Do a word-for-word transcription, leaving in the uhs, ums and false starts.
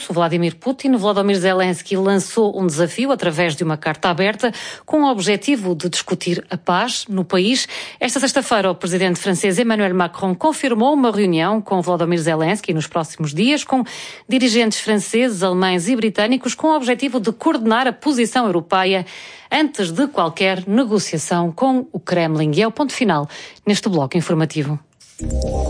russo, Vladimir Putin, Volodymyr Zelensky lançou um desafio através de uma carta aberta com o objetivo de discutir a paz no país. Esta sexta-feira, o presidente francês Emmanuel Macron confirmou uma reunião com Volodymyr Zelensky nos próximos dias, com dirigentes franceses, alemães e britânicos, com o objetivo de coordenar a posição europeia antes de qualquer negociação com o Kremlin. E é o ponto final neste bloco informativo.